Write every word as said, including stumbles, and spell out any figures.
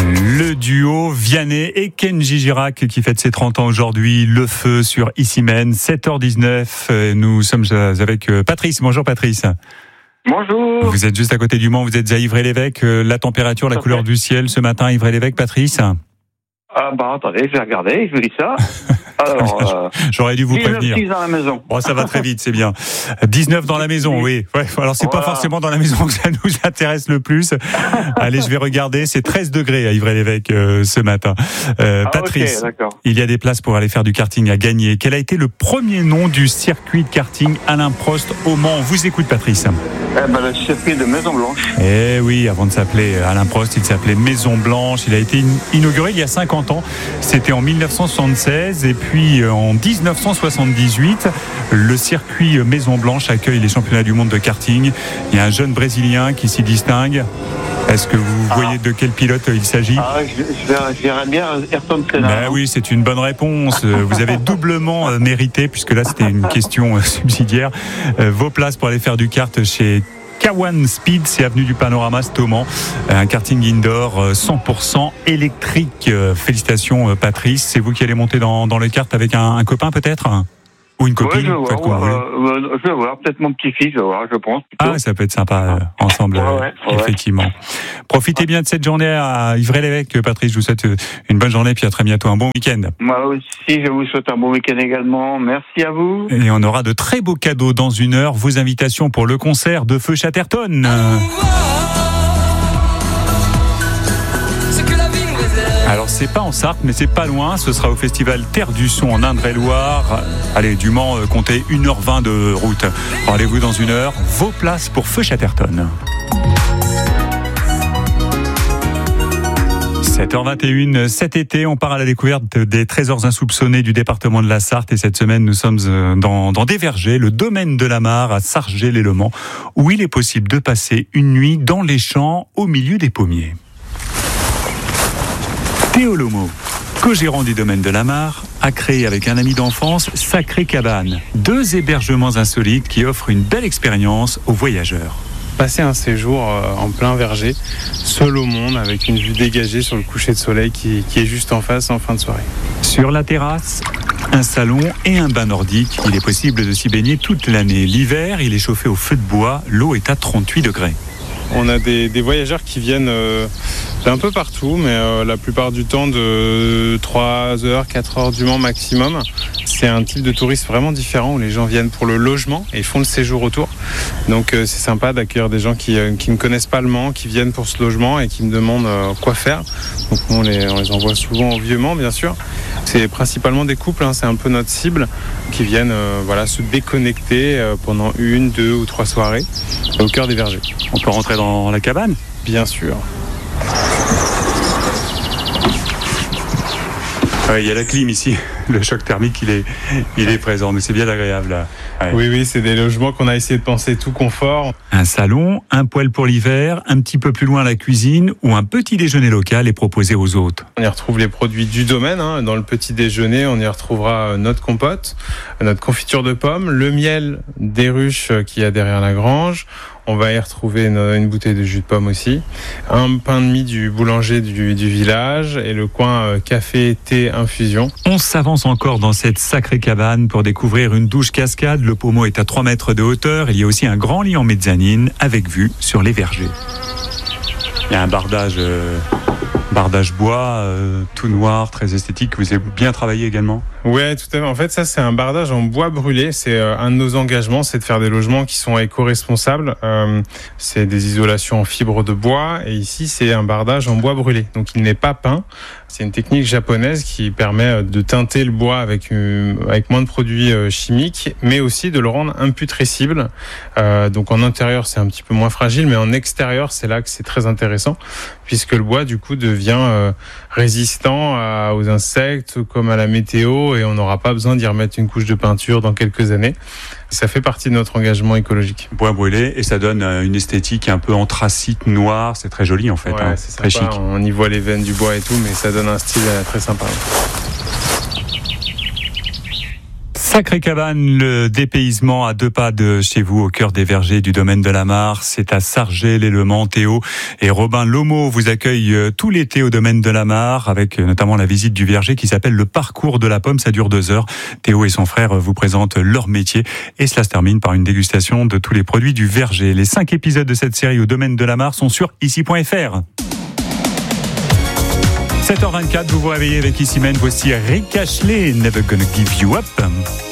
Le duo Vianney et Kenji Girac qui fête ses trente ans aujourd'hui. Le feu sur Issy-Mène, sept heures dix-neuf. Nous sommes avec Patrice. Bonjour Patrice. Bonjour. Vous êtes juste à côté du Mans, vous êtes à Ivry-l'Évêque. La température, la couleur du ciel ce matin à Ivry-l'Évêque, Patrice? Ah bah attendez, je vais regarder, je vous dis ça. Alors, euh, j'aurais dû vous prévenir. dix-neuf dans la maison. Bon, ça va très vite, c'est bien. dix-neuf dans la maison, oui. Ouais, alors c'est voilà. Pas forcément dans la maison que ça nous intéresse le plus. Allez, je vais regarder. C'est treize degrés à Ivry-l'Évêque euh, ce matin. Euh, ah, Patrice, okay, il y a des places pour aller faire du karting à gagner. Quel a été le premier nom du circuit de karting Alain Prost au Mans? On vous écoute, Patrice. Eh ben, le circuit de Maison Blanche. Eh oui, avant de s'appeler Alain Prost, il s'appelait Maison Blanche. Il a été inauguré il y a cinquante ans. C'était en dix-neuf cent soixante-seize et puis en dix-neuf cent soixante-dix-huit, le circuit Maison Blanche accueille les championnats du monde de karting. Il y a un jeune Brésilien qui s'y distingue. Est-ce que vous ah. voyez de quel pilote il s'agit? Ah, je, je verrais bien Ayrton Senna. Ben oui, c'est une bonne réponse. Vous avez doublement mérité, puisque là c'était une question subsidiaire. Vos places pour aller faire du kart chez K un Speed, c'est avenue du Panorama, c'est au Mans. Un karting indoor cent pour cent électrique. Félicitations Patrice. C'est vous qui allez monter dans, dans le kart avec un, un copain peut-être? Ou une copine? Oui, je vais voir, euh, je vais voir. Peut-être mon petit-fils, je vais voir, je pense. Plutôt. Ah, ça peut être sympa euh, ensemble, ouais, ouais, euh, effectivement. Ouais. Profitez bien de cette journée à Ivry-l'Évêque, Patrice. Je vous souhaite une bonne journée, puis à très bientôt. Un bon week-end. Moi aussi, je vous souhaite un bon week-end également. Merci à vous. Et on aura de très beaux cadeaux dans une heure. Vos invitations pour le concert de Feu Chatterton. Alors c'est pas en Sarthe, mais c'est pas loin. Ce sera au festival Terre du Son en Indre-et-Loire. Allez, du Mans, comptez une heure vingt de route. Rendez-vous dans une heure. Vos places pour Feu Chatterton. sept heures vingt et une, cet été, on part à la découverte des trésors insoupçonnés du département de la Sarthe. Et cette semaine, nous sommes dans, dans des vergers, le domaine de la Mare à Sargé-lès-le-Mans, où il est possible de passer une nuit dans les champs au milieu des pommiers. Théo Lomo, co-gérant du domaine de la Mare, a créé avec un ami d'enfance Sacré Cabane, deux hébergements insolites qui offrent une belle expérience aux voyageurs. Passer un séjour en plein verger, seul au monde, avec une vue dégagée sur le coucher de soleil qui, qui est juste en face en fin de soirée. Sur la terrasse, un salon et un bain nordique. Il est possible de s'y baigner toute l'année. L'hiver, il est chauffé au feu de bois. L'eau est à trente-huit degrés. On a des, des voyageurs qui viennent euh, d'un peu partout, mais euh, la plupart du temps de trois heures, quatre heures du Mans maximum. C'est un type de tourisme vraiment différent où les gens viennent pour le logement et font le séjour autour. Donc euh, c'est sympa d'accueillir des gens qui, euh, qui ne connaissent pas le Mans, qui viennent pour ce logement et qui me demandent euh, quoi faire. Donc on les, on les envoie souvent au Vieux Mans, bien sûr. C'est principalement des couples, hein, c'est un peu notre cible, qui viennent euh, voilà, se déconnecter euh, pendant une, deux ou trois soirées au cœur des vergers. On peut rentrer dans la cabane? Bien sûr. Ouais, il y a la clim ici, le choc thermique il est, il est présent, mais c'est bien agréable là. Ouais. Oui, oui, c'est des logements qu'on a essayé de penser tout confort. Un salon, un poêle pour l'hiver, un petit peu plus loin la cuisine ou un petit déjeuner local est proposé aux hôtes. On y retrouve les produits du domaine, hein. Dans le petit déjeuner, on y retrouvera notre compote, notre confiture de pommes, le miel des ruches qu'il y a derrière la grange. On va y retrouver une, une bouteille de jus de pomme aussi, un pain de mie du boulanger du, du village et le coin euh, café, thé, infusion. On s'avance encore dans cette sacrée cabane pour découvrir une douche cascade. Le pommeau est à trois mètres de hauteur. Il y a aussi un grand lit en mezzanine avec vue sur les vergers. Il y a un bardage, euh, bardage bois, euh, tout noir, très esthétique. Vous avez bien travaillé également? Ouais, tout à fait. En fait, ça, c'est un bardage en bois brûlé. C'est euh, un de nos engagements, c'est de faire des logements qui sont éco-responsables. Euh, c'est des isolations en fibre de bois. Et ici, c'est un bardage en bois brûlé. Donc, il n'est pas peint. C'est une technique japonaise qui permet de teinter le bois avec, une, avec moins de produits euh, chimiques, mais aussi de le rendre imputrescible. Euh, donc, en intérieur, c'est un petit peu moins fragile, mais en extérieur, c'est là que c'est très intéressant, puisque le bois, du coup, devient euh, résistant à, aux insectes, comme à la météo, et on n'aura pas besoin d'y remettre une couche de peinture dans quelques années. Ça fait partie de notre engagement écologique. Bois brûlé, et ça donne une esthétique un peu anthracite, noire. C'est très joli en fait, ouais, hein. C'est très sympa. chic. On y voit les veines du bois et tout, mais ça donne un style très sympa. Sacré Cabane, le dépaysement à deux pas de chez vous, au cœur des vergers du domaine de la Mare. C'est à Sargé-lès-Le-Mans. Théo et Robin Lomo vous accueillent tout l'été au domaine de la Mare, avec notamment la visite du verger qui s'appelle le parcours de la pomme. Ça dure deux heures. Théo et son frère vous présentent leur métier et cela se termine par une dégustation de tous les produits du verger. Les cinq épisodes de cette série au domaine de la Mare sont sur ici point f r. sept heures vingt-quatre, vous vous réveillez avec Ici Même. Voici Rick Astley, Never Gonna Give You Up.